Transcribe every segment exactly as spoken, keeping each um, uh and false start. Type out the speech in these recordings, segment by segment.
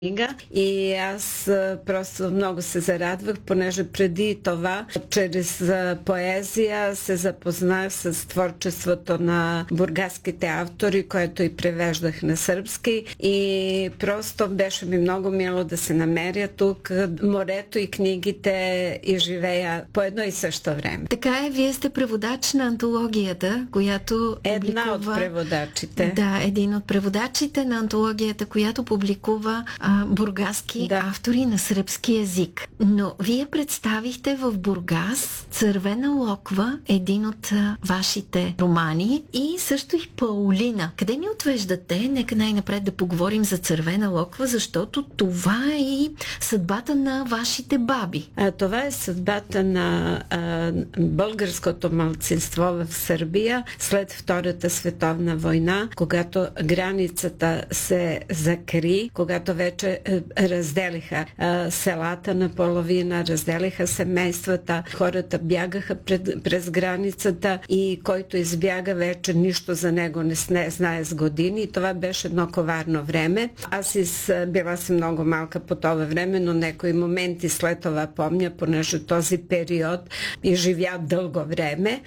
книга и аз просто много се зарадвах, понеже преди това, чрез поезия се запознах с творчеството на бургаските автори, което и превеждах на сръбски и просто беше ми много мило да се намеря тук, морето и книгите и живея по едно и също време. Така е, вие сте преводач на антологията, която Една публикува... от преводачите. Да, един от преводачите на антологията, която публикува а, бургаски да. автори на сръбски език. Но вие представихте в Бургас Цървена локва, един от а, вашите романи, и също и Паулина. Къде ни отвеждате? Нека най-напред да поговорим за Цървена локва, защото това е и съдбата на вашите баби. А, това е съдбата на а, българското малцинство в Сърбия след Втората световна война, когато границата се закри, когато вече разделиха а, селата на половина, разделиха семействата, хората бягаха пред, през границата и който избяга вече нищо за него не, не знае с години. И това беше едно коварно време. Аз из, била си много малка по това време, но някои моменти след това помня, понеже този период изживя дълго време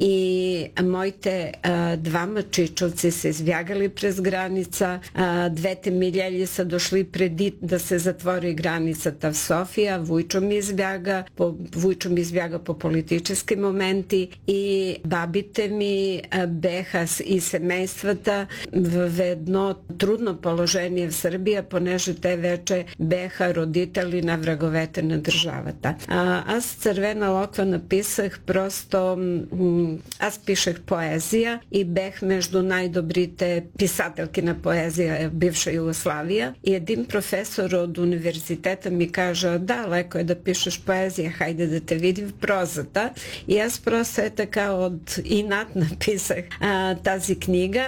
и моите а, двама чичовци се избягали през граница, а, двете милели са дошли преди да се затвори границата в София. Вуйчо ми избяга, по, Вуйчо ми избяга по политически моменти и бабите ми а, беха и семействата в едно трудно положение в Сърбия, понеже те вече беха родители на враговете на държавата. А, аз Цървена локва написах просто... М- аз пишех поезия и бех между най-добрите писателки на поезия в бивша Югославия и един професор от университета ми кажа: да, леко е да пишеш поезия, хайде да те видим в прозата. И аз просто е така от инат написах а, тази книга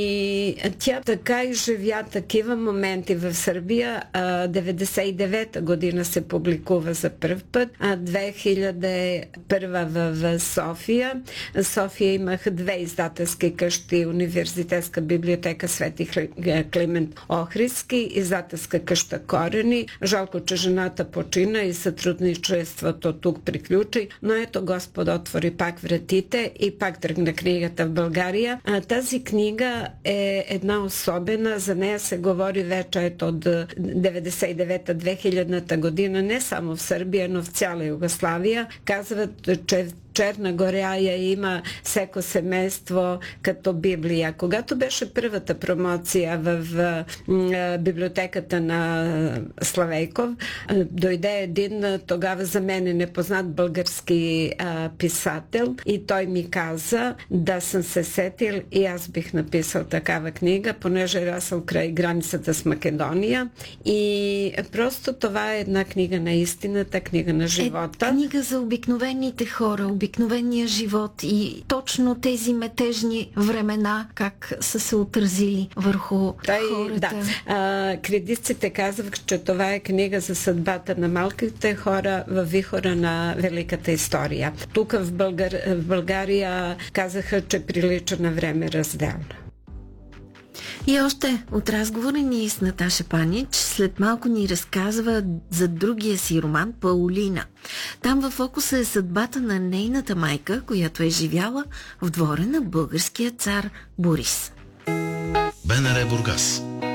и тя така изживя такива моменти в Сърбия. А, деветдесет и девета година се публикува за първ път, а две хиляди и първа в, в София. София имах две издателски къщи, университетска библиотека Свети Климент Охридски, издателска къща Корени. Жалко, че жената почина и сътрудничеството тук приключи, но ето Господ отвори пак вратите и пак тръгна книгата в България. А, тази книга е една особена, за нея се говори вече ето от деветдесет и девета до две хиляди година, не само в Сърбия, но в цяла Югославия. Казват, че Черна горя я има всеко семейство като Библия. Когато беше първата промоция в, в, в библиотеката на Славейков, дойде един тогава за мен непознат български а, писател и той ми каза да съм се сетил и аз бих написал такава книга, понеже расъл край границата с Македония и просто това е една книга на истината, книга на живота. Е, книга за обикновените хора, обикновения живот и точно тези метежни времена как са се отразили върху Тай, хората. Да. А, критиците казвах, че това е книга за съдбата на малките хора във вихора на великата история. Тук в, Българ... в България казаха, че прилича на време разделно. И още от разговора ни с Наташа Панич след малко ни разказва за другия си роман Паулина. Там във фокуса е съдбата на нейната майка, която е живяла в двора на българския цар Борис. БНР Бургас.